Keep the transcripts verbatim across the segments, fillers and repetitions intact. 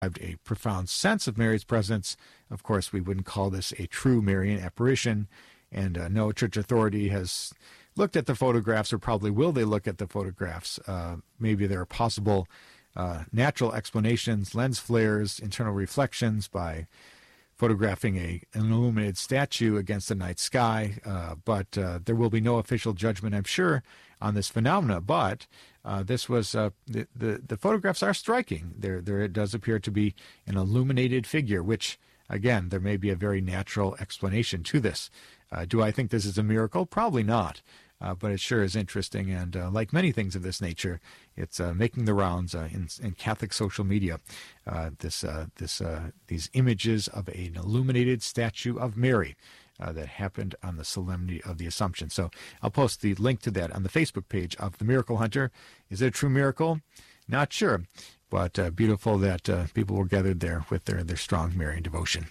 a profound sense of Mary's presence. Of course, we wouldn't call this a true Marian apparition, and uh, no church authority has looked at the photographs, or probably will they look at the photographs. Uh, maybe there are possible uh, natural explanations, lens flares, internal reflections by photographing a, an illuminated statue against the night sky, uh, but uh, there will be no official judgment, I'm sure, on this phenomena. But uh, this was uh, the, the the photographs are striking. There there it does appear to be an illuminated figure, which again there may be a very natural explanation to this. Uh, do I think this is a miracle? Probably not. Uh, but it sure is interesting, and uh, like many things of this nature, it's uh, making the rounds uh, in, in Catholic social media. Uh, this, uh, this, uh, these images of an illuminated statue of Mary uh, that happened on the Solemnity of the Assumption. So I'll post the link to that on the Facebook page of the Miracle Hunter. Is it a true miracle? Not sure, but uh, beautiful that uh, people were gathered there with their their strong Marian devotion.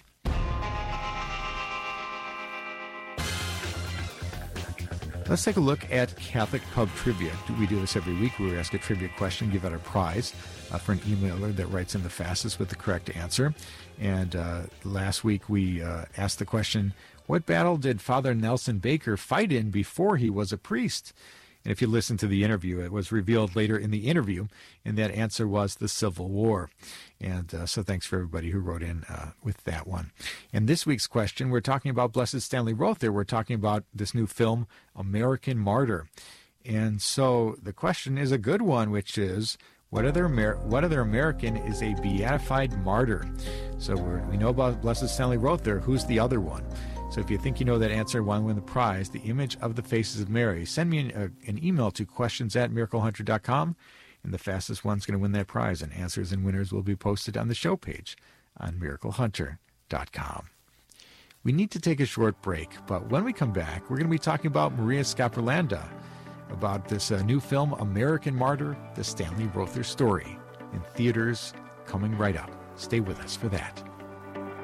Let's take a look at Catholic Pub Trivia. We do this every week. We ask a trivia question, give out a prize uh, for an emailer that writes in the fastest with the correct answer. And uh, last week we uh, asked the question, what battle did Father Nelson Baker fight in before he was a priest? And if you listen to the interview, it was revealed later in the interview, and that answer was the Civil War. And uh, so thanks for everybody who wrote in uh, with that one. And this week's question, we're talking about Blessed Stanley Rother. We're talking about this new film, American Martyr. And so the question is a good one, which is, what other Amer- what other American is a beatified martyr? So we're, we know about Blessed Stanley Rother. Who's the other one? So if you think you know that answer, want to win the prize, the image of the faces of Mary, send me an, uh, an email to questions at miracle hunter dot com, and the fastest one's going to win that prize, and answers and winners will be posted on the show page on miracle hunter dot com. We need to take a short break, but when we come back, we're going to be talking about Maria Scappurlanda, about this uh, new film, American Martyr, the Stanley Rother story, in theaters coming right up. Stay with us for that.